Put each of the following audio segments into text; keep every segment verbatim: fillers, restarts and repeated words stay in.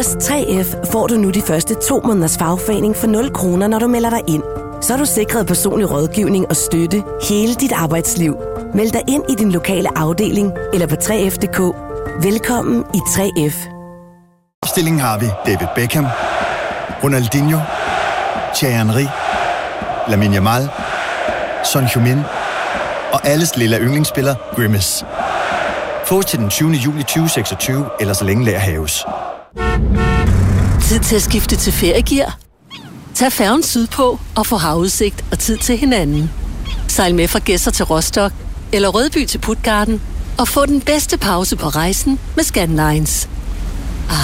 Hos tre F får du nu de første to måneders fagforening for nul kroner, når du melder dig ind. Så er du sikret personlig rådgivning og støtte hele dit arbejdsliv. Meld dig ind i din lokale afdeling eller på tre F punktum d k. Velkommen i tre F. Opstillingen har vi David Beckham, Ronaldinho, Thierry Henry, Lamine Yamal, Son Heung-min og alles lille yndlingsspiller Grimace. Få til den tyvende juli tyve seksogtyve, eller så længe lager haves. Tid til at skifte til feriegear. Tag færgen sydpå og få havudsigt og tid til hinanden. Sejl med fra Gedser til Rostock eller Rødby til Puttgarden og få den bedste pause på rejsen med Scandlines. Ah.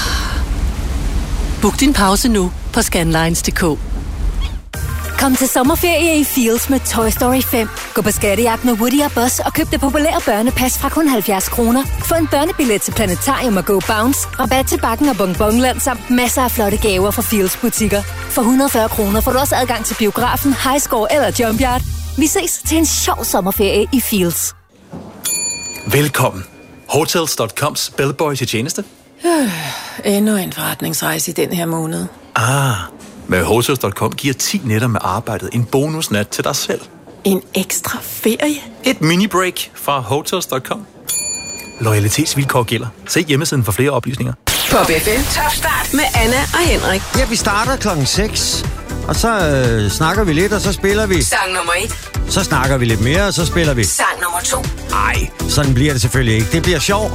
Book din pause nu på scandlines punktum d k. Kom til sommerferie i Fields med Toy Story fem. Gå på skattejagt med Woody og Buzz og køb det populære børnepas fra kun halvfjerds kroner. Få en børnebillet til Planetarium og Go Bounce, rabat til Bakken og Bonbonland samt masser af flotte gaver fra Fields butikker. For et hundrede og fyrre kroner får du også adgang til biografen, Highscore eller Jumpyard. Vi ses til en sjov sommerferie i Fields. Velkommen. Hotels punktum coms bellboy til tjeneste. Øh, endnu en forretningsrejse i den her måned. Ah, med Hotels punktum com giver ti nætter med arbejdet en bonusnat til dig selv. En ekstra ferie? Et mini-break fra Hotels punktum com. Loyalitetsvilkår gælder. Se hjemmesiden for flere oplysninger. Pop F M Top Start med Anna og Henrik. Ja, vi starter klokken seks, og så øh, snakker vi lidt, og så spiller vi. Sang nummer et. Så snakker vi lidt mere, og så spiller vi. Sang nummer to. Ej, sådan bliver det selvfølgelig ikke. Det bliver sjovt.